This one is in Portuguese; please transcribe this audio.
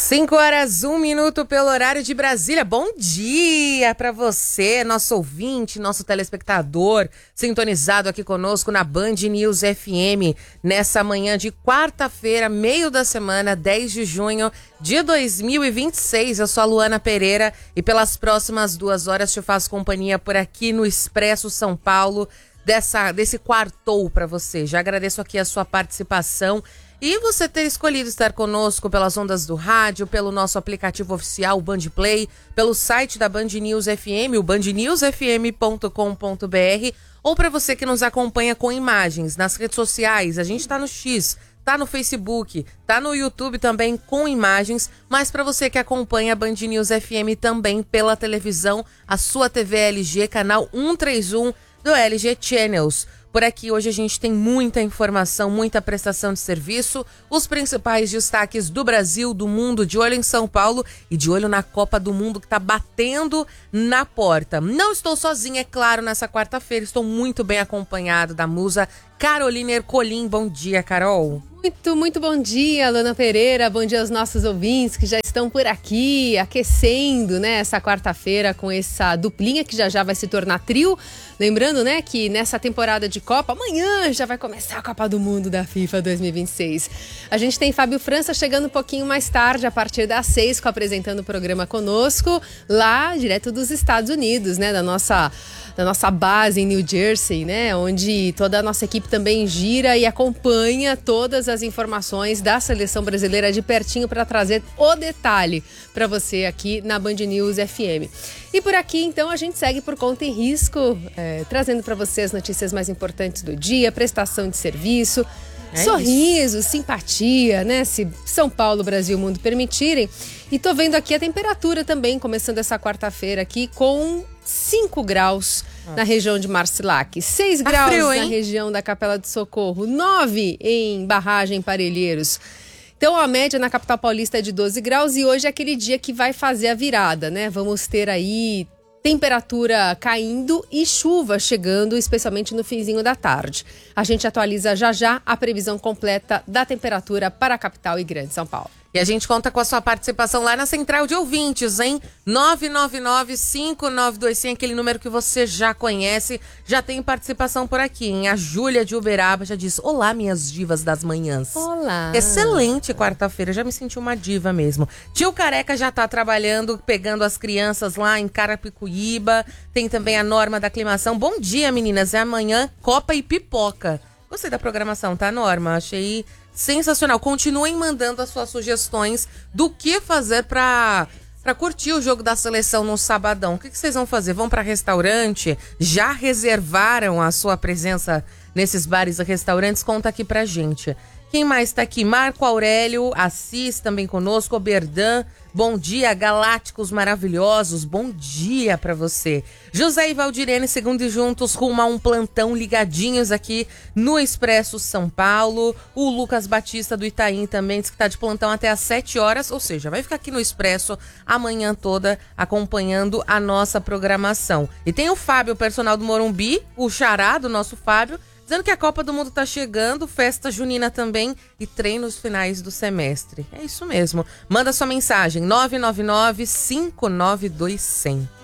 5 horas, 1 minuto pelo horário de Brasília. Bom dia para você, nosso ouvinte, nosso telespectador, sintonizado aqui conosco na Band News FM, nessa manhã de quarta-feira, meio da semana, 10 de junho de 2026. Eu sou a Luana Pereira e pelas próximas 2 horas te faço companhia por aqui no Expresso São Paulo, desse quartou para você. Já agradeço aqui a sua participação e você ter escolhido estar conosco pelas ondas do rádio, pelo nosso aplicativo oficial, o Band Play, pelo site da Band News FM, o bandnewsfm.com.br, ou para você que nos acompanha com imagens nas redes sociais. A gente está no X, tá no Facebook, tá no YouTube também com imagens, mas para você que acompanha a Band News FM também pela televisão, a sua TV LG, canal 131 do LG Channels. Por aqui hoje a gente tem muita informação, muita prestação de serviço, os principais destaques do Brasil, do mundo, de olho em São Paulo e de olho na Copa do Mundo que está batendo na porta. Não estou sozinha, é claro, nessa quarta-feira, estou muito bem acompanhado da musa Carolina Ercolim. Bom dia, Carol. Muito bom dia, Luana Pereira. Bom dia aos nossos ouvintes que já estão por aqui, aquecendo, né, essa quarta-feira com essa duplinha que já vai se tornar trio. Lembrando, né, que nessa temporada de Copa, amanhã já vai começar a Copa do Mundo da FIFA 2026. A gente tem Fábio França chegando um pouquinho mais tarde, a partir das 6, apresentando o programa conosco, lá direto dos Estados Unidos, né, da nossa base em New Jersey, né, onde toda a nossa equipe também gira e acompanha todas as informações da seleção brasileira de pertinho para trazer o detalhe para você aqui na Band News FM. E por aqui, então, a gente segue por conta e risco, trazendo para você as notícias mais importantes do dia, prestação de serviço, sorriso, simpatia, né? Se São Paulo, Brasil, mundo permitirem. E tô vendo aqui a temperatura também, começando essa quarta-feira aqui com 5 graus na região de Marcilac, 6 graus frio, na região da Capela do Socorro, 9 em Barragem Parelheiros. Então a média na capital paulista é de 12 graus e hoje é aquele dia que vai fazer a virada, né? Vamos ter aí temperatura caindo e chuva chegando, especialmente no finzinho da tarde. A gente atualiza já a previsão completa da temperatura para a capital e Grande São Paulo. E a gente conta com a sua participação lá na central de ouvintes, hein? 999-5925, aquele número que você já conhece. Já tem participação por aqui, hein? A Júlia de Uberaba já diz: olá, minhas divas das manhãs. Olá. Excelente quarta-feira, já me senti uma diva mesmo. Tio Careca já tá trabalhando, pegando as crianças lá em Carapicuíba. Tem também a Norma da Aclimação. Bom dia, meninas. É amanhã Copa e Pipoca. Gostei da programação, tá, Norma? Achei sensacional. Continuem mandando as suas sugestões do que fazer pra curtir o jogo da seleção no sabadão. O que vocês vão fazer? Vão pra restaurante? Já reservaram a sua presença nesses bares e restaurantes? Conta aqui pra gente. Quem mais tá aqui? Marco Aurélio, Assis também conosco, Oberdan, bom dia, Galácticos maravilhosos, bom dia pra você. José e Valdirene, segundo e juntos, rumo a um plantão, ligadinhos aqui no Expresso São Paulo. O Lucas Batista do Itaim também diz que tá de plantão até às 7 horas, ou seja, vai ficar aqui no Expresso a manhã toda acompanhando a nossa programação. E tem o Fábio, personal do Morumbi, o xará do nosso Fábio, dizendo que a Copa do Mundo tá chegando, festa junina também e treinos finais do semestre. É isso mesmo. Manda sua mensagem, 999-592-100.